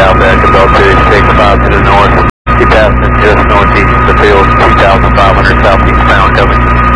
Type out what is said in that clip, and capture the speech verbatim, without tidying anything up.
Alpha Echo Bell two, take five to the north. Keep passing just northeast of the field, two thousand five hundred southeast bound coming.